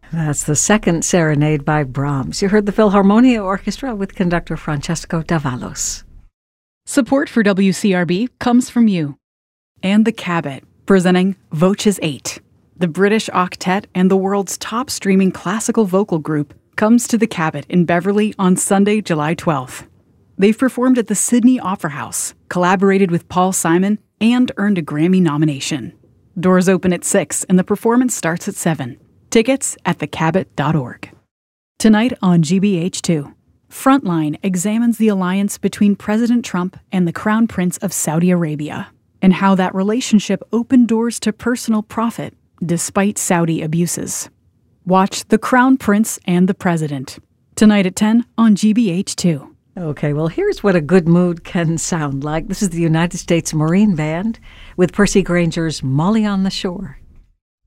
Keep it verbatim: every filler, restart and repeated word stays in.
That's the second serenade by Brahms. You heard the Philharmonia Orchestra with conductor Francesco Davalos. Support for W C R B comes from you. And the Cabot, presenting Voces eight. The British octet and the world's top streaming classical vocal group comes to the Cabot in Beverly on Sunday, July twelfth. They've performed at the Sydney Opera House, collaborated with Paul Simon, and earned a Grammy nomination. Doors open at six and the performance starts at seven. Tickets at the cabot dot org. Tonight on G B H two, Frontline examines the alliance between President Trump and the Crown Prince of Saudi Arabia, and how that relationship opened doors to personal profit despite Saudi abuses. Watch The Crown Prince and the President, tonight at ten on G B H two. Okay, well, here's what a good mood can sound like. This is the United States Marine Band with Percy Granger's Molly on the Shore.